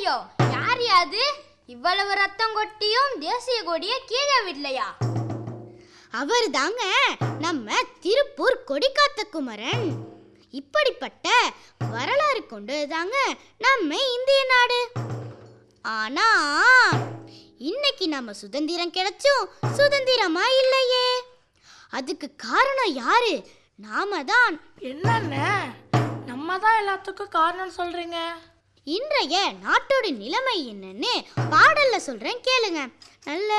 ஐயோ, யார் யாது? இவ்வளவு ரத்தம் கொட்டியும் தேசிய கொடியை கீழே விடலையா? அவர் தாங்க நம்ம திருப்பூர் கொடிக்காத்த குமரன். இப்படிப்பட்ட வரலாறு கொண்டதுதாங்க நம்ம இந்திய நாடு. ஆனா இன்னைக்கு நம்ம சுதந்திரம் கிடைச்சும் சுதந்திரமா இல்லையே. அதுக்கு காரணம் யாரு? நாம தான். என்னென்ன நம்ம தான் எல்லாத்துக்கும் காரணம் சொல்றீங்க? இன்றைய நாட்டோட நிலைமை என்னன்னு பாடல்ல சொல்றேன் கேளுங்க. நல்ல